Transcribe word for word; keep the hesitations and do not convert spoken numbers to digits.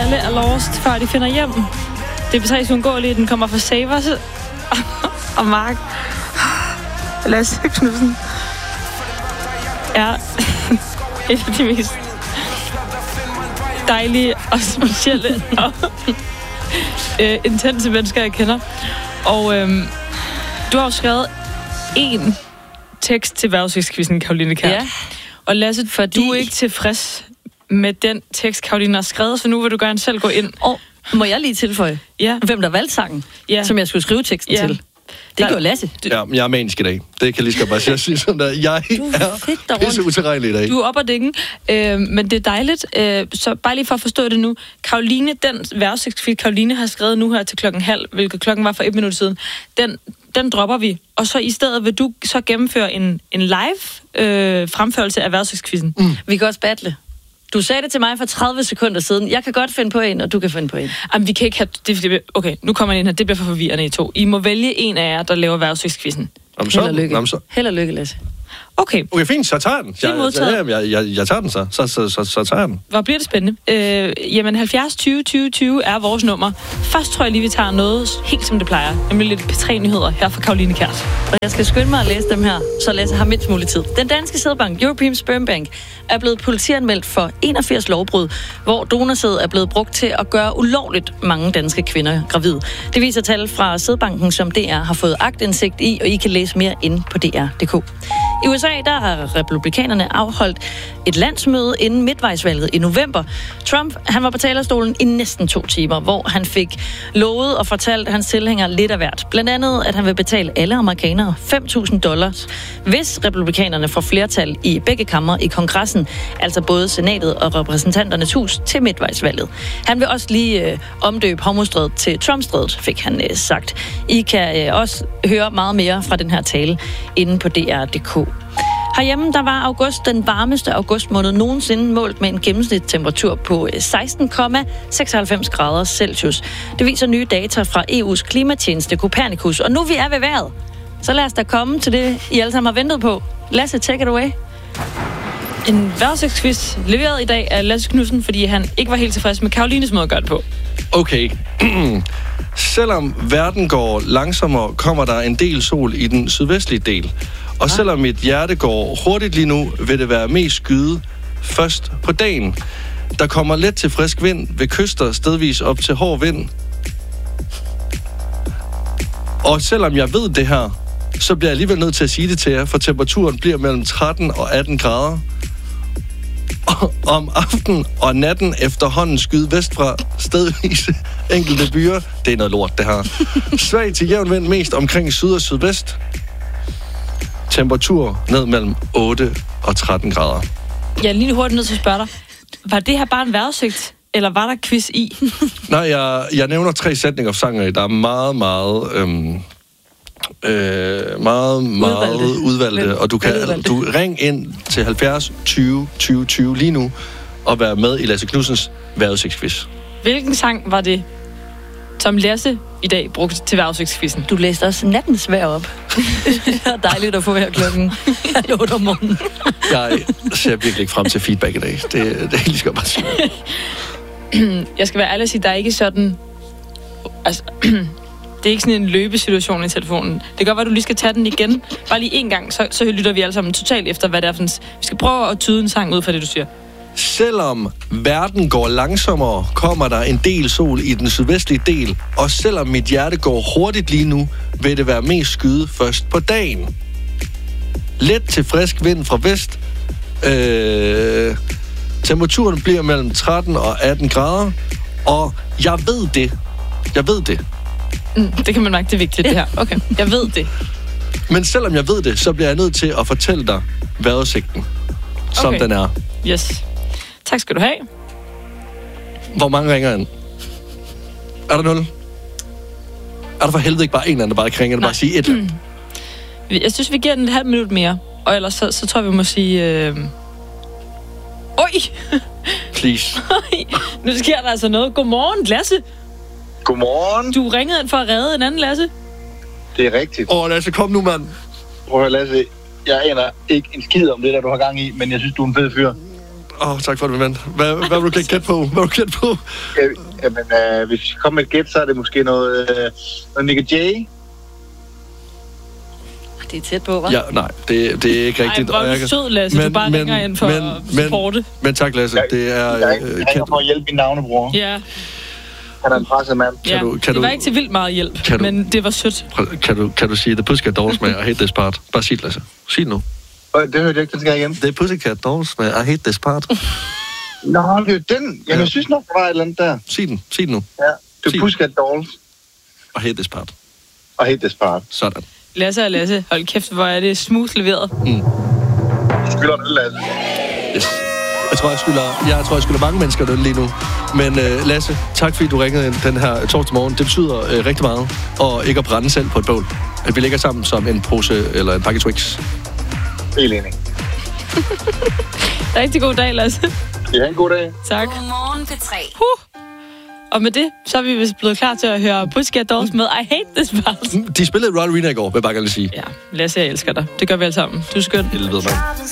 alle er lost, før de finder hjem. Det er betræs uundgåeligt, den kommer fra Savers og Mark. Lasse Knudsen er et af de mest dejlige og specielle og øh, intense mennesker, jeg kender. Og øhm, du har jo skrevet en tekst til vejrudsigtskvisten, Caroline Kjær. Ja. Og Lasse, fordi... du er ikke tilfreds med den tekst, Caroline har skrevet, så nu vil du gerne selv gå ind. Og må jeg lige tilføje, ja. hvem der valgte sangen, ja. som jeg skulle skrive teksten ja. til? Det gjorde Lasse. Ja, jeg er manisk i dag. Det kan lige skal bare sige sådan der. Jeg er pisse utilregnelig i dag. Du er op og dænge, øh, men det er dejligt. Øh, så bare lige for at forstå det nu. Caroline, den vejrudsigtsfil, Caroline har skrevet nu her til klokken halv, hvilket klokken var for et minut siden, den, den dropper vi. Og så i stedet vil du så gennemføre en, en live øh, fremførelse af vejrudsigtskvisten. Mm. Vi kan også battle. Du sagde det til mig for tredive sekunder siden. Jeg kan godt finde på en, og du kan finde på en. Jamen, vi kan ikke have... Det, okay, nu kommer jeg ind her. Det bliver for forvirrende i to. I må vælge en af jer, der laver vejrudsigtskvisten. Held og lykke. Held og lykke, Lasse. Okay. Okay, fint. Så tager den. Jeg, jeg, jeg, jeg, jeg tager den så. Så, så, så, så tager jeg den. Hvor bliver det spændende. Øh, jamen, halvfjerds tyve tyve tyve er vores nummer. Først tror jeg lige, vi tager noget helt som det plejer. Nemlig lidt P tre nyheder her fra Caroline Kjær. Og jeg skal skynde mig at læse dem her, så Lasse har mindst mulig tid. Den danske sædbank, European Sperm Bank, er blevet politianmeldt for enogfirs lovbrud, hvor donorsæd er blevet brugt til at gøre ulovligt mange danske kvinder gravide. Det viser tal fra sædbanken, som D R har fået aktindsigt i, og I kan læse mere inde på D R punktum d k. I U S A, der har republikanerne afholdt et landsmøde inden midtvejsvalget i november. Trump, han var på talerstolen i næsten to timer, hvor han fik lovet og fortalt hans tilhængere lidt af hvert. Blandt andet, at han vil betale alle amerikanere fem tusind dollars, hvis republikanerne får flertal i begge kamre i kongressen, altså både senatet og repræsentanternes hus, til midtvejsvalget. Han vil også lige øh, omdøbe homostrædet til Trumpstrædet, fik han øh, sagt. I kan øh, også høre meget mere fra den her tale inde på D R punktum d k. Herhjemme, der var august den varmeste augustmåned nogensinde målt med en gennemsnitstemperatur på seksten komma seksoghalvfems grader Celsius. Det viser nye data fra E U's klimatjeneste Copernicus. Og nu vi er ved vejret, så lad os da komme til det, I alle sammen har ventet på. Lasse, take it away. En vejrudsigtsquiz leveret i dag af Lasse Knudsen, fordi han ikke var helt tilfreds med Carolines måde at gøre det på. Okay. Selvom verden går langsommere, kommer der en del sol i den sydvestlige del. Og selvom mit hjerte går hurtigt lige nu, vil det være mest skyde først på dagen. Der kommer let til frisk vind ved kyster, stedvis op til hård vind. Og selvom jeg ved det her, så bliver jeg alligevel nødt til at sige det til jer, for temperaturen bliver mellem tretten og atten grader. Og om aftenen og natten efterhånden skyde vestfra, stedvis enkelte byer. Det er noget lort, det her. Svag til jævn vind mest omkring syd og sydvest. Temperatur ned mellem otte og tretten grader. Jeg er lige hurtigt nødt til at spørge dig. Var det her bare en vejrudsigt, eller var der quiz i? Nej, jeg, jeg nævner tre sætninger fra sangen, der er meget, meget... Øhm, øh, meget, meget udvalgte, udvalgte. og du kan udvalgte. Du ring ind til halvfjerds tyve tyve tyve lige nu og være med i Lasse Knudsens vejrudsigtsquiz. Hvilken sang var det, som Lasse i dag brugte til vejrudsigtsquizzen? Du læste også nattens vejr op. Det er dejligt at få her klokken otte om morgenen. Jeg ser virkelig ikke frem til feedback i dag. Det, det er lige skal bare sige. Jeg skal være ærlig og sige, der er ikke sådan... Altså, det er ikke sådan en løbesituation i telefonen. Det kan godt være, at du lige skal tage den igen. Bare lige en gang, så, så lytter vi alle sammen totalt efter, hvad det er for en... Vi skal prøve at tyde en sang ud fra det, du siger. Selvom verden går langsommere, kommer der en del sol i den sydvestlige del. Og selvom mit hjerte går hurtigt lige nu, vil det være mest skyde først på dagen. Let til frisk vind fra vest. Øh, temperaturen bliver mellem tretten og atten grader. Og jeg ved det. Jeg ved det. Mm, det kan man mærke, det er vigtigt, det her. Okay, jeg ved det. Men selvom jeg ved det, så bliver jeg nødt til at fortælle dig vejrudsigten, som okay. den er. Yes. Tak skal du have. Hvor mange ringer ind? Er der nul? Er der for helvede ikke bare en eller anden, der bare kan ringe, eller bare sige et? Mm. Jeg synes, vi giver den et halvt minut mere. Og ellers så, så tror jeg, vi må sige... Øh... Oj! Please. Nu sker der altså noget. Godmorgen, Lasse. Godmorgen. Du ringede ind for at redde en anden, Lasse. Det er rigtigt. Åh, oh, Lasse, kom nu, mand. Prøv at Lasse, jeg aner ikke en skid om det, der du har gang i, men jeg synes, du er en fed fyr. Åh, oh, tak for det, min ven. Hvad, hvad vil du gætte på? Hvad vil du gætte på? Ja, jamen, øh, hvis vi kommer med et gæt, så er det måske noget, øh, noget Nick Jay. Det er tæt på, hva'? Ja, nej, det, det er ikke rigtigt. Ej, hvor er du sød, Lasse. Men, du bare men, ringer ind for men, at supporte. Men, men tak, Lasse. Det er... Jeg, jeg, jeg ringer for at hjælpe min navnebror. Ja. Han er en presset mand. Ja, kan du, kan det du, var ikke til vildt meget hjælp, du, men det var sødt. Kan du, kan du sige, The Pussycat Dolls med I Hate This Part? Bare sig det, Lasse. Sig det nu. Det hørte jeg ikke, den skal jeg hjem. The Pussycat Dolls med I Hate This Part. Nå, det er den. Jamen, ja. Jeg synes nok, der var et eller andet der. Sig den. Sig den nu. Ja, The Pussycat Dolls. I Hate This Part. I Hate This Part. Sådan. Lasse og Lasse, hold kæft, hvor er det smooth leveret. Mm. Skylder det, Lasse. Yes. Jeg tror, jeg skylder, jeg tror, jeg skylder mange mennesker det lige nu. Men uh, Lasse, tak fordi du ringede ind den her torsdag morgen. Det betyder uh, rigtig meget. Og ikke at brænde selv på et bål. At vi ligger sammen som en pose eller en pakke Twix. Helt enig. Rigtig god dag, Lasse. Ja, en god dag. Tak. Godmorgen P tre. Huh. Og med det, så er vi vist blevet klar til at høre Pussycat Dolls med I Hate This Part. De spillede Royal Arena i går, vil jeg bare gerne sige. Ja, Lasse, jeg elsker dig. Det gør vi alle sammen. Du er skøn. Helvede, mand.